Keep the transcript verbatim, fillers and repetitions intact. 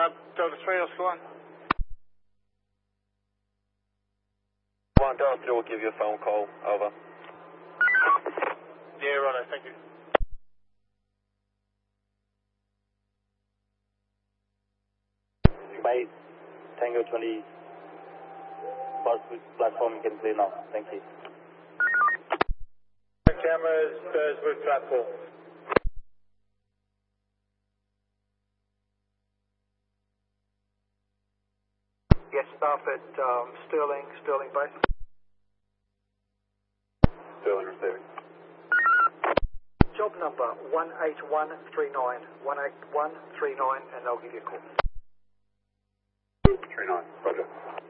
Uh, Delta three, Oscar one. One, Delta three will give you a phone call. Over. Yeah, righto, thank you. By Tango twenty, platform you can play now. Thank you. Cameras, Burswood platform. Yes, staff at um, Stirling, Stirling Base. Sterling receiving. Job number one eight one three nine, one eight one three nine, and they'll give you a call. three nine, roger.